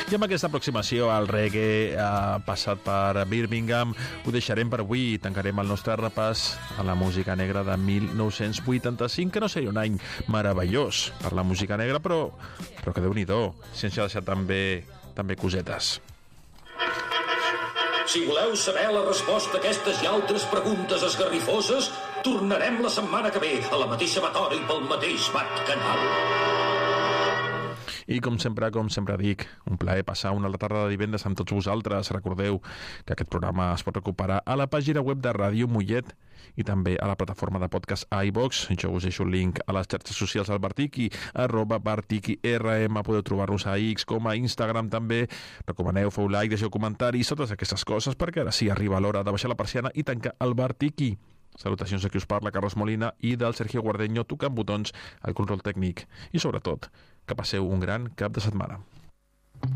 I amb aquesta aproximació al reggae passat per Birmingham ho deixarem per avui i tancarem el nostre repàs a la música negra de 1985, que no seria un any meravellós per la música negra, però que Déu-n'hi-do, sense deixar també cosetes. Si voleu saber la resposta a aquestes i altres preguntes esgarrifoses, tornarem la setmana que ve a la mateixa emisora i pel mateix canal. I com sempre dic, un plaer passar una altra tarda de divendres amb tots vosaltres. Recordeu que aquest programa es pot recuperar a la pàgina web de Ràdio Mollet i també a la plataforma de podcast iVox. Jo us deixo el link a les xarxes socials del Bartiqui, @BartiquiRM. Podeu trobar-nos a X, com a Instagram també. Recomaneu, feu like, deixeu comentaris, totes aquestes coses, perquè ara sí arriba l'hora de baixar la persiana i tancar el Bartiqui. Salutacions de qui us parla, Carles Molina, i del Sergio Guardeño, tocant botons al control tècnic. I sobretot, que passeu un gran cap de setmana.